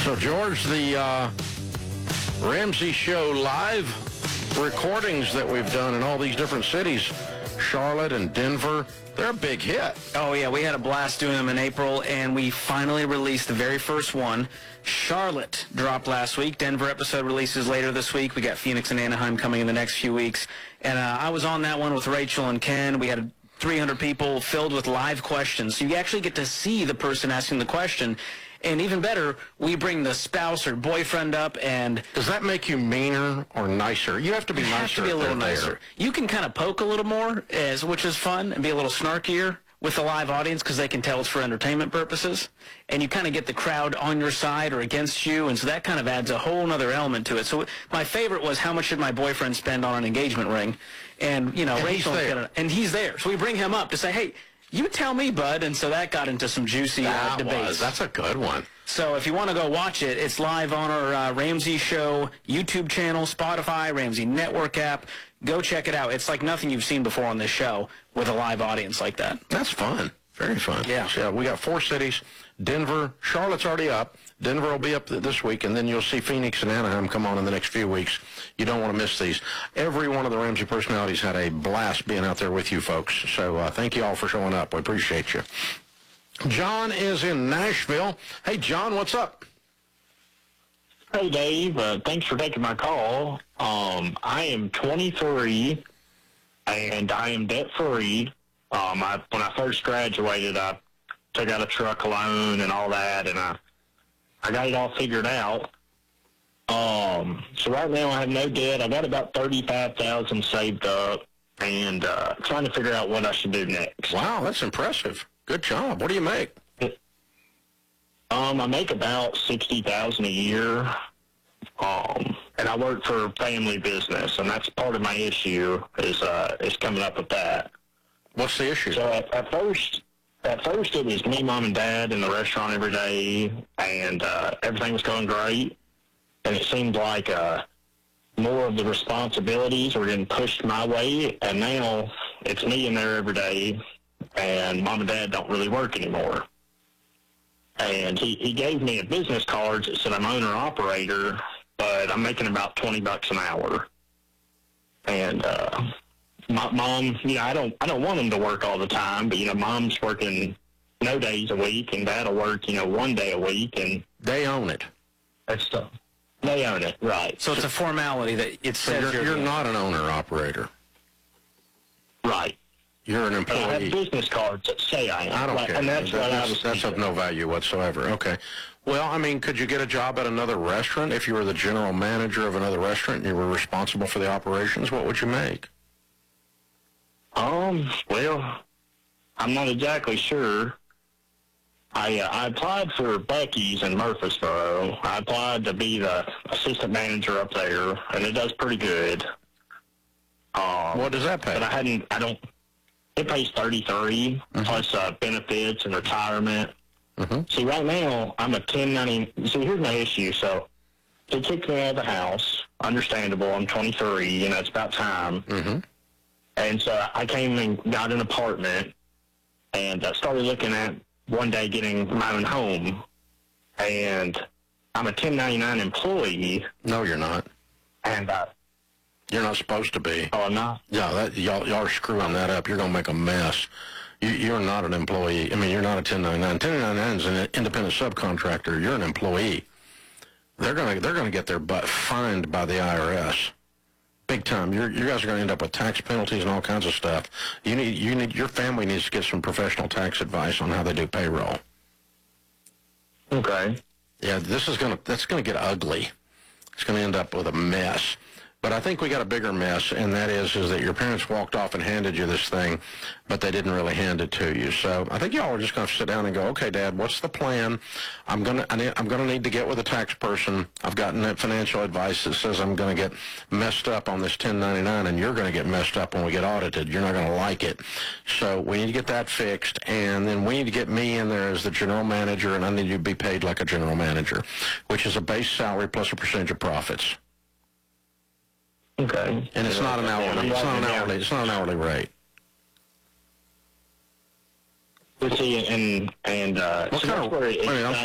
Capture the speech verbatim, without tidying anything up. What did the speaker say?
So, George, the uh, Ramsey Show live recordings that we've done in all these different cities, Charlotte and Denver, they're a big hit. Oh, yeah, we had a blast doing them in April, and we finally released the very first one. Charlotte dropped last week. Denver episode releases later this week. We got Phoenix and Anaheim coming in the next few weeks. And uh, I was on that one with Rachel and Ken. We had three hundred people filled with live questions. So you actually get to see the person asking the question. And even better, we bring the spouse or boyfriend up, and... Does that make you meaner or nicer? You have to be you nicer. have to be a little nicer. There. You can kind of poke a little more, as, which is fun, and be a little snarkier with the live audience because they can tell it's for entertainment purposes. And you kind of get the crowd on your side or against you, and so that kind of adds a whole other element to it. So my favorite was, how much did my boyfriend spend on an engagement ring? And, you know, and Rachel... He's there. And he's there. So we bring him up to say, hey... You tell me, bud. And so that got into some juicy uh, debates. Was. That's a good one. So if you want to go watch it, it's live on our uh, Ramsey Show YouTube channel, Spotify, Ramsey Network app. Go check it out. It's like nothing you've seen before on this show with a live audience like that. That's fun. Very fun. Yeah. So, we got four cities. Denver, Charlotte's already up. Denver will be up this week, and then you'll see Phoenix and Anaheim come on in the next few weeks. You don't want to miss these. Every one of the Ramsey personalities had a blast being out there with you folks. So uh, thank you all for showing up. We appreciate you. John is in Nashville. Hey, John, what's up? Hey, Dave. Uh, thanks for taking my call. Um, I am twenty-three, and I am debt-free. Um, I, when I first graduated, I took out a truck loan and all that, and I I got it all figured out. Um, so right now I have no debt. I got about thirty-five thousand dollars saved up, and uh, trying to figure out what I should do next. Wow, that's impressive. Good job. What do you make? Um, I make about sixty thousand dollars a year, um, and I work for a family business, and that's part of my issue is uh, is coming up with that. What's the issue? So at, at first, at first it was me, mom, and dad in the restaurant every day, and uh, everything was going great. And it seemed like uh, more of the responsibilities were getting pushed my way, and now it's me in there every day, and mom and dad don't really work anymore. And he, he gave me a business card that said I'm owner-operator, but I'm making about twenty bucks an hour. And uh, my mom, you know, I don't I don't want him to work all the time, but, you know, mom's working no days a week, and dad'll work, you know, one day a week. And they own it. That's the, they own it, right. So it's a formality that it So says you're, you're not an owner-operator. Right. You're an employee. I have business cards that say I am. I don't right, care. And that's that, what that's, I was That's of no value whatsoever. Okay. Well, I mean, could you get a job at another restaurant? If you were the general manager of another restaurant and you were responsible for the operations, what would you make? Um, well, I'm not exactly sure. I, uh, I applied for Buc-ee's in Murfreesboro. I applied to be the assistant manager up there, and it does pretty good. Um, What does that pay? But I hadn't, I don't, it pays thirty-three, Mm-hmm. plus uh, benefits and retirement. Mm-hmm. See, right now, I'm a ten ninety. See, here's my issue. So, they kicked me out of the house. Understandable. I'm twenty-three. You know, it's about time. Mm-hmm. And so I came and got an apartment, and I started looking at one day getting my own home. And I'm a ten ninety-nine employee. No, you're not. And uh, You're not supposed to be. oh, I'm not. Yeah, that, y'all, y'all are screwing that up. You're going to make a mess. You, you're not an employee. I mean, you're not a ten ninety-nine. ten ninety-nine is an independent subcontractor. You're an employee. They're going to they're going to get their butt fined by the I R S. Big time. You're, you guys are going to end up with tax penalties and all kinds of stuff. You need you need your family needs to get some professional tax advice on how they do payroll. Okay. Yeah, this is going to that's going to get ugly. It's going to end up with a mess. But I think we got a bigger mess, and that is is that your parents walked off and handed you this thing, but they didn't really hand it to you. So I think y'all are just going to sit down and go, okay, Dad, what's the plan? I'm going to I'm going to need to get with a tax person. I've gotten that financial advice that says I'm going to get messed up on this ten ninety-nine, and you're going to get messed up when we get audited. You're not going to like it. So we need to get that fixed, and then we need to get me in there as the general manager, and I need you to be paid like a general manager, which is a base salary plus a percentage of profits. Okay. And it's not an hourly. It's not an hourly. It's not an hourly rate. Let's see, and and uh, What so kind that's of? where it, Wait a minute, I'm